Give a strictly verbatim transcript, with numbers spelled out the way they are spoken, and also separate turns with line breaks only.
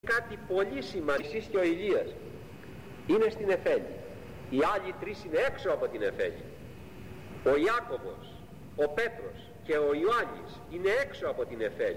κάτι πολύ σημαντικό και ο Ηλίας είναι στην Εφέλη. Οι άλλοι τρεις είναι έξω από την Εφέλη. Ο Ιάκωβος, ο Πέτρος και ο Ιωάννης είναι έξω από την Εφέλη.